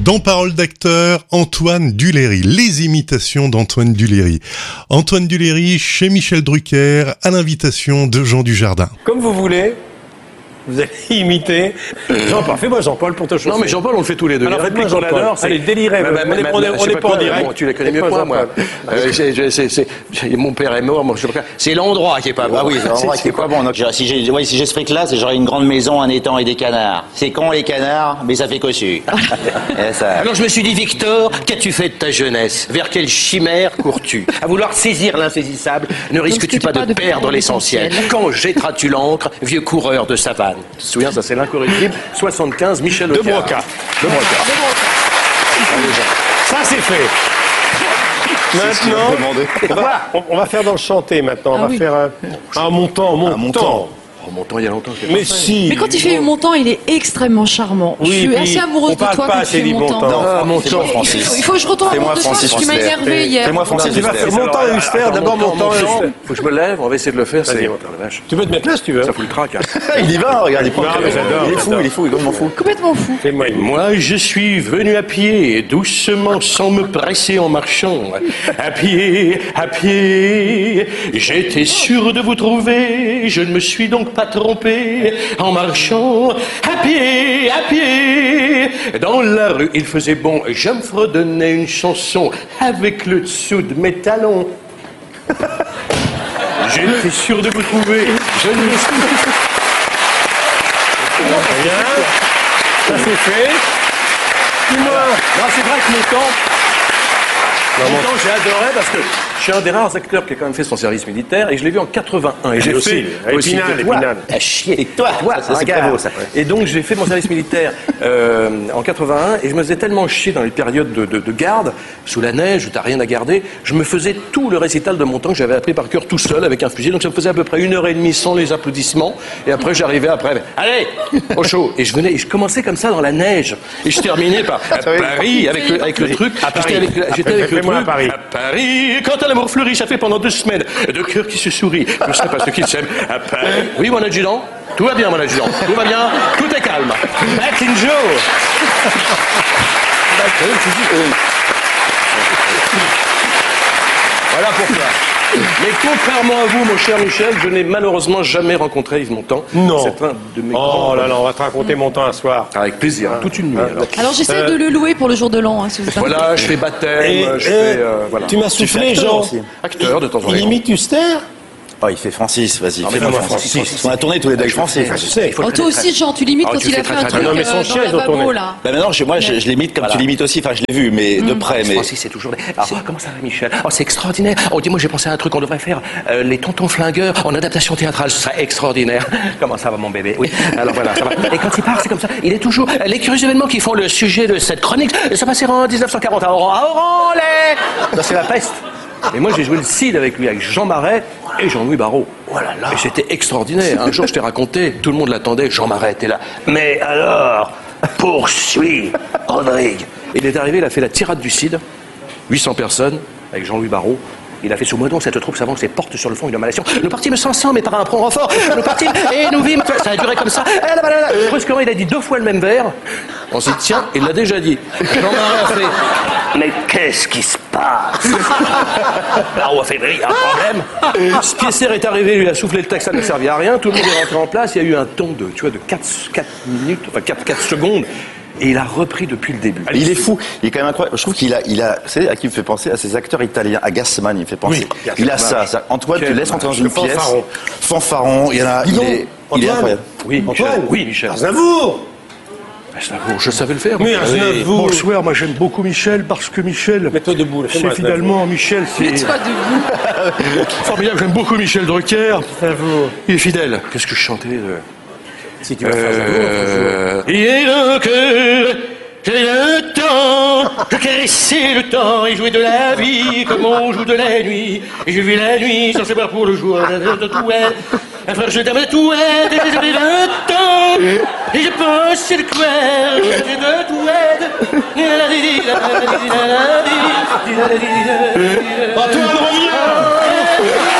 Dans Parole d'acteur, Antoine Duléry, les imitations d'Antoine Duléry. Antoine Duléry chez Michel Drucker, à l'invitation de Jean Dujardin. Comme vous voulez, vous allez imiter Jean-Paul. Fais-moi Jean-Paul pour te chauffer. Non mais Jean-Paul, on le fait tous les deux. Alors faites-moi Jean-Paul. Allez, délirez. On n'est pas en direct. Bon, tu les connais mieux que moi. Mon père est mort, moi je sais pas. C'est l'endroit qui est pas bon. Ah oui, c'est l'endroit qui est pas bon. Si j'ai ce fric-là, j'aurais une grande maison, un étang et des canards. C'est con les canards, mais ça fait cossu. Alors je me suis dit, Victor, qu'as-tu fait de ta jeunesse? Vers quelle chimère cours-tu? À vouloir saisir l'insaisissable, ne risques-tu pas de perdre l'essentiel? Quand jetteras-tu l'encre, vieux coureur de savane? Tu te souviens, ça c'est l'incorrigible. 75, Michel de Broca. Ça c'est fait. Maintenant, on va faire dans le chanté maintenant. On va faire un montant. En montant, il y a longtemps. Mais si. Mais quand il fait montant, il est extrêmement charmant. Oui, je suis assez amoureuse de toi quand tu fais montant. Montant, Francis. Il faut que je retourne à montant parce que tu m'as énervé hier. Fais-moi Francis. Tu vas faire montant et Huster, d'abord montant et Huster. Faut que je me lève, on va essayer de le faire. Vas-y. Tu peux te mettre là si tu veux. Ça fout le trac. Il y va, regarde, j'adore. Il est fou, il est complètement fou. Complètement fou. Fais-moi une. Moi, je suis venu à pied, doucement, sans me presser en marchant. À pied, j'étais sûr de vous trouver, je ne me suis donc pas trompé. En marchant, à pied, dans la rue, il faisait bon, je me fredonnais une chanson avec le dessous de mes talons. J'étais sûr de vous trouver, je ne me suis pas... Bien. Ça c'est fait. Dis-moi. Non, c'est vrai que mon temps, j'ai adoré parce que je suis un des rares acteurs qui a quand même fait son service militaire et je l'ai vu en 81. Et j'ai fait Épinal. À chier. Et toi, c'est très beau ça. Et donc j'ai fait mon service militaire en 81 et je me faisais tellement chier dans les périodes de garde, sous la neige où t'as rien à garder, je me faisais tout le récital de mon temps que j'avais appris par cœur tout seul avec un fusil. Donc ça me faisait à peu près 1h30 sans les applaudissements. Et après j'arrivais allez, au chaud. Et je commençais comme ça dans la neige. Et je terminais par Paris avec le truc. J'étais avec le truc. À Paris. À Paris, quand l'amour fleurit, ça fait pendant 2 semaines. 2 cœurs qui se sourient. Je ne sais pas ce qu'ils s'aiment. À Paris. Oui, mon adjudant. Tout va bien, mon adjudant. Tout va bien. Tout est calme. Back in Joe. Voilà pourquoi. Mais contrairement à vous, mon cher Michel, je n'ai malheureusement jamais rencontré Yves Montand. Non. C'est un de mes Oh là là, on va te raconter Montand un soir. Avec plaisir, toute une nuit. Alors j'essaie de le louer pour le jour de l'an, si vous êtes Voilà, je fais baptême, je fais... voilà. Tu m'as soufflé, Jean. Acteur de temps en temps. Il imite Huster. Oh, il fait Francis, vas-y. Fais-moi Francis. On a tourné tous les deux avec Francis. Je sais. Oh, toi aussi, Jean, tu limites quand il a fait un truc Non, mais son chien, dans ils ont la tourné. babo, là. Bah maintenant, moi, je l'imite comme tu l'imites aussi. Enfin, je l'ai vu, mais de près. Mais Francis, c'est toujours... comment ça va, Michel? Oh, c'est extraordinaire. Oh, dis-moi, j'ai pensé à un truc, on devrait faire les tontons flingueurs en adaptation théâtrale. Ce serait extraordinaire. Comment ça va, mon bébé? Oui, alors voilà, ça va. Et quand il part, c'est comme ça. Il est toujours... Les curieux événements qui font le sujet de cette chronique, ça passera en 1940 à Oran, c'est la peste. Et moi, j'ai joué le Cid avec lui, avec Jean Marais et Jean-Louis Barrault. Oh là là. Et c'était extraordinaire. Un jour, je t'ai raconté, tout le monde l'attendait, Jean Marais était là. Mais alors, poursuis, Rodrigue. Il est arrivé, il a fait la tirade du Cid, 800 personnes, avec Jean-Louis Barrault. Il a fait sous Meudon, cette troupe s'avance et porte sur le fond une malédiction. Nous partîmes sans sang, mais par un prompt renfort. Nous partîmes et nous vîmes. Ça a duré comme ça. Brusquement, il a dit 2 fois le même vers. On s'est dit, tiens, il l'a déjà dit. Jean Marais a fait, mais qu'est-ce qui se passe? Là, on a fait, il y a un problème. Spiesser est arrivé, lui a soufflé le texte, ça ne servait à rien. Tout le monde est rentré en place. Il y a eu un ton de 4 minutes, enfin 4 secondes. Et il a repris depuis le début. il est fou, il est quand même incroyable. Je trouve qu'il a, vous savez à qui il me fait penser? À ces acteurs italiens, à Gassman, il me fait penser. Oui, il a ça. Antoine, tu laisses rentrer dans une pièce. Fanfaron, il y en a, il est incroyable. Oui, Michel. Oui, Michel. Aznavour. Je savais le faire. Mais Aznavour. Bonsoir, moi j'aime beaucoup Michel parce que Michel. Mets-toi debout. C'est finalement Michel, c'est. Mets-toi debout. Formidable, j'aime beaucoup Michel Drucker. Aznavour. Il est fidèle. Qu'est-ce que je chantais Si tu vas faire Aznavour, il est le cœur. J'avais le temps, je caressais le temps et jouais de la vie comme on joue de la nuit. Et je vis la nuit sans savoir pour le jour de tout un frère je t'aime de tout et j'avais le temps et je pensais le coeur de tout Antoine, reviens.